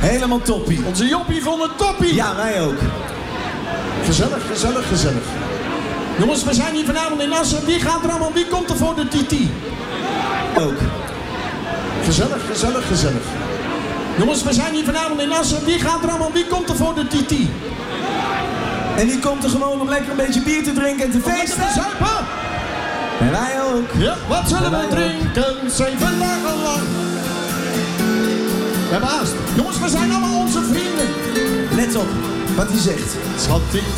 Helemaal toppie. Onze Joppie vond het toppie. Ja, wij ook. Gezellig, gezellig, gezellig. Jongens, we zijn hier vanavond in Assen. Wie gaat er allemaal? Wie komt er voor de Titi? Ook. Gezellig, gezellig, gezellig. Jongens, we zijn hier vanavond in Assen. Wie gaat er allemaal? Wie komt er voor de Titi? En die komt er gewoon om lekker een beetje bier te drinken en te feesten. Te zuipen. En wij ook. Ja, wat zullen we drinken? 7 dagen lang. We hebben haast. Jongens, we zijn allemaal onze vrienden. Let op wat hij zegt. Schat, ik